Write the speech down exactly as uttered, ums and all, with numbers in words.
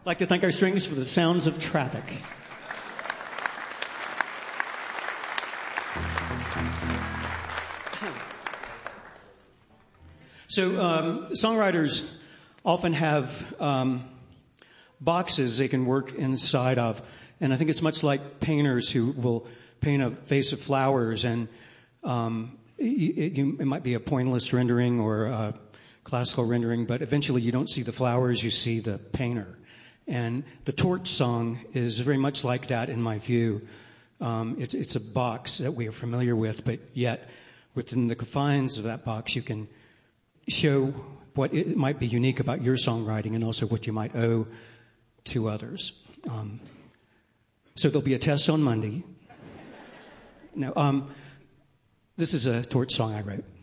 like to thank our strings for the sounds of traffic. So um, songwriters often have um, boxes they can work inside of. And I think it's much like painters who will paint a vase of flowers, and um, it, you, it might be a pointillist rendering or a classical rendering, but eventually you don't see the flowers, you see the painter. And the Torch song is very much like that in my view. Um, it's, it's a box that we are familiar with, but yet within the confines of that box you can show what it might be unique about your songwriting and also what you might owe to others. Um, so there'll be a test on Monday. Now, um, this is a Torch song I wrote.